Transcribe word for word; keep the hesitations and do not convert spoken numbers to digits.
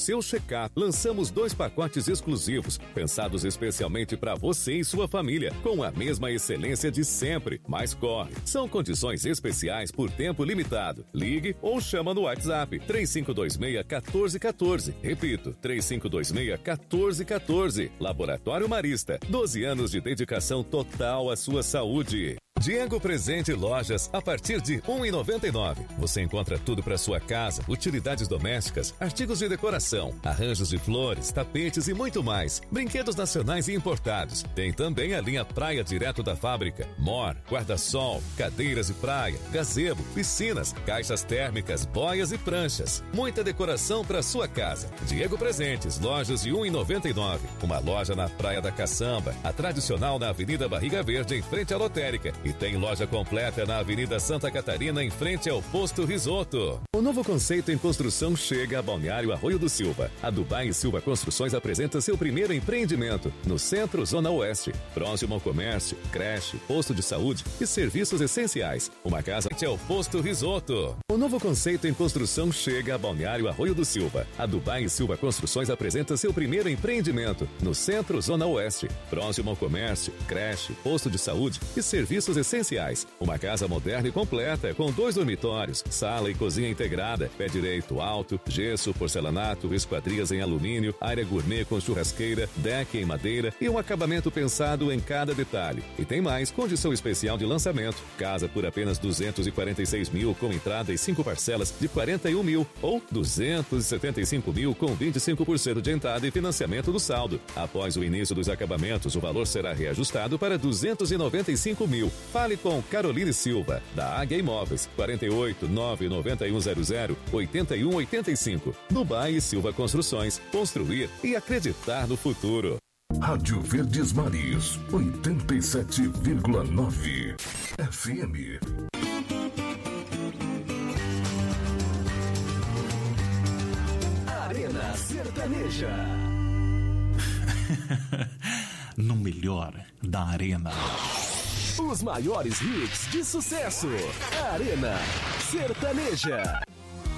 seu check-up. Lançamos dois pacotes exclusivos, pensados especialmente para você e sua família, com a mesma excelência de sempre. Mas corre, são condições especiais por tempo limitado. Ligue ou chama no WhatsApp três cinco dois seis, um quatro um quatro. Repito, três cinco dois seis, um quatro um quatro. Laboratório Marista, doze anos de dedicação total à sua saúde. Diego Presente Lojas, a partir de um real e noventa e nove centavos. Você encontra tudo para sua casa, utilidades domésticas, artigos de decoração, arranjos de flores, tapetes e muito mais. Brinquedos nacionais e importados. Tem também a linha Praia direto da fábrica. Mor, guarda-sol, cadeiras de praia, gazebo, piscinas, caixas térmicas, boias e pranchas. Muita decoração para sua casa. Diego Presentes, lojas de um real e noventa e nove centavos. Uma loja na Praia da Caçamba, a tradicional na Avenida Barriga Verde, em frente à lotérica. E tem loja completa na Avenida Santa Catarina, em frente ao Posto Risoto. O novo conceito em construção chega a Balneário Arroio do Silva. A Dubai e Silva Construções apresenta seu primeiro empreendimento no Centro Zona Oeste, próximo ao comércio, creche, posto de saúde e serviços essenciais. Uma casa frente ao Posto Risoto. O novo conceito em construção chega a Balneário Arroio do Silva. A Dubai e Silva Construções apresenta seu primeiro empreendimento no Centro Zona Oeste, próximo ao comércio, creche, posto de saúde e serviços essenciais. Uma casa moderna e completa, com dois dormitórios, sala e cozinha integrada, pé direito alto, gesso, porcelanato, esquadrias em alumínio, área gourmet com churrasqueira, deck em madeira e um acabamento pensado em cada detalhe. E tem mais, condição especial de lançamento. Casa por apenas duzentos e quarenta e seis mil com entrada e cinco parcelas de quarenta e um mil ou duzentos e setenta e cinco mil com vinte e cinco por cento de entrada e financiamento do saldo. Após o início dos acabamentos, o valor será reajustado para duzentos e noventa e cinco mil. Fale com Caroline Silva, da Águia Imóveis, quarenta e oito, nove nove um zero zero, oito um oito cinco. Dubai e Silva Construções, construir e acreditar no futuro. Rádio Verdes Mares, oitenta e sete vírgula nove F M. Arena Sertaneja. No melhor da Arena. Os maiores hits de sucesso. Arena Sertaneja.